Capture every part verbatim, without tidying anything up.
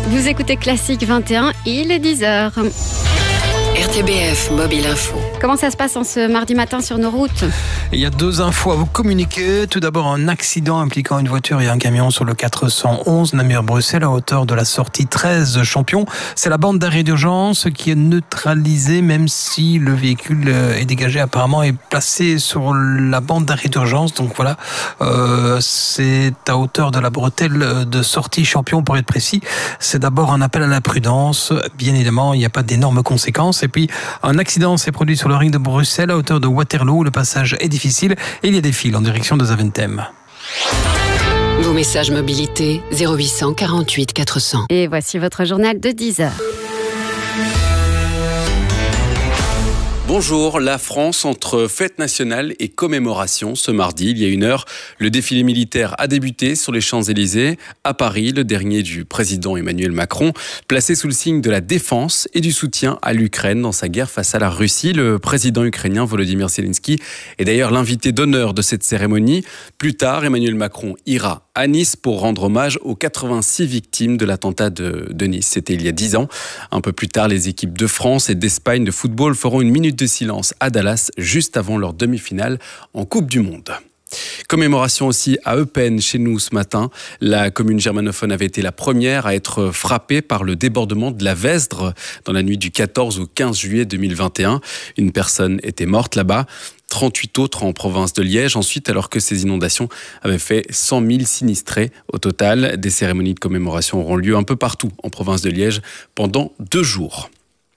Vous écoutez Classique vingt et un, il est dix heures. R T B F Mobile Info. Comment ça se passe en ce mardi matin sur nos routes ? Il y a deux infos à vous communiquer. Tout d'abord, un accident impliquant une voiture et un camion sur le quatre cent onze Namur-Bruxelles à hauteur de la sortie treize Champion. C'est la bande d'arrêt d'urgence qui est neutralisée, même si le véhicule est dégagé apparemment et placé sur la bande d'arrêt d'urgence. Donc voilà, euh, c'est à hauteur de la bretelle de sortie Champion pour être précis. C'est d'abord un appel à la prudence. Bien évidemment, il n'y a pas d'énormes conséquences. Et puis, un accident s'est produit sur le ring de Bruxelles à hauteur de Waterloo. Le passage est difficile et il y a des files en direction de Zaventem. Vos messages mobilité zéro huit cent quarante-huit quatre cents. Et voici votre journal de dix heures. Bonjour, la France entre fête nationale et commémoration. Ce mardi, il y a une heure, le défilé militaire a débuté sur les Champs-Élysées. À Paris, le dernier du président Emmanuel Macron, placé sous le signe de la défense et du soutien à l'Ukraine dans sa guerre face à la Russie. Le président ukrainien Volodymyr Zelensky est d'ailleurs l'invité d'honneur de cette cérémonie. Plus tard, Emmanuel Macron ira à Nice pour rendre hommage aux quatre-vingt-six victimes de l'attentat de, de Nice. C'était il y a dix ans. Un peu plus tard, les équipes de France et d'Espagne de football feront une minute de silence à Dallas juste avant leur demi-finale en Coupe du Monde. Commémoration aussi à Eupen, chez nous ce matin. La commune germanophone avait été la première à être frappée par le débordement de la Vesdre dans la nuit du quatorze au quinze juillet deux mille vingt et un. Une personne était morte là-bas, trente-huit autres en province de Liège. Ensuite, alors que ces inondations avaient fait cent mille sinistrés au total, des cérémonies de commémoration auront lieu un peu partout en province de Liège pendant deux jours.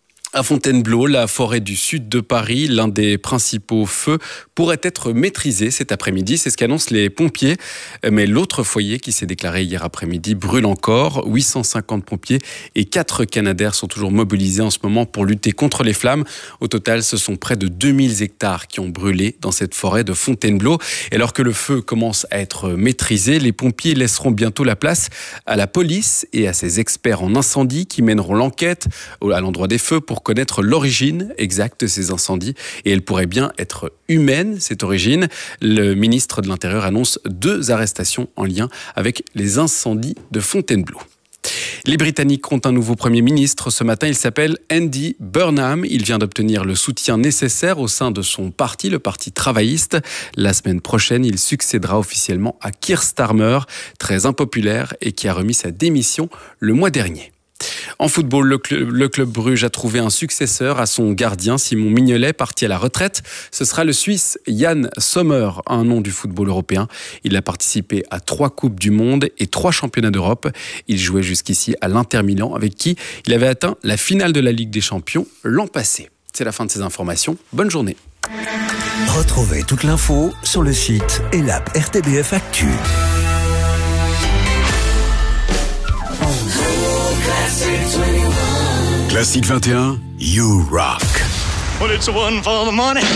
À Fontainebleau, la forêt du sud de Paris, l'un des principaux feux, pourrait être maîtrisé cet après-midi. C'est ce qu'annoncent les pompiers. Mais l'autre foyer qui s'est déclaré hier après-midi brûle encore. huit cent cinquante pompiers et quatre Canadair sont toujours mobilisés en ce moment pour lutter contre les flammes. Au total, ce sont près de deux mille hectares qui ont brûlé dans cette forêt de Fontainebleau. Et alors que le feu commence à être maîtrisé, les pompiers laisseront bientôt la place à la police et à ses experts en incendie qui mèneront l'enquête à l'endroit des feux pour connaître l'origine exacte de ces incendies. Et elle pourrait bien être humaine, cette origine. Le ministre de l'Intérieur annonce deux arrestations en lien avec les incendies de Fontainebleau. Les Britanniques ont un nouveau Premier ministre. Ce matin, il s'appelle Andy Burnham. Il vient d'obtenir le soutien nécessaire au sein de son parti, le Parti travailliste. La semaine prochaine, il succédera officiellement à Keir Starmer, très impopulaire et qui a remis sa démission le mois dernier. En football, le club, le club Bruges a trouvé un successeur à son gardien Simon Mignolet, parti à la retraite. Ce sera le Suisse Yann Sommer, un nom du football européen. Il a participé à trois Coupes du Monde et trois Championnats d'Europe. Il jouait jusqu'ici à l'Inter Milan, avec qui il avait atteint la finale de la Ligue des Champions l'an passé. C'est la fin de ces informations. Bonne journée. Retrouvez toute l'info sur le site et l'app R T B F Actu. Classique vingt et un, You Rock. Well, it's one for the money.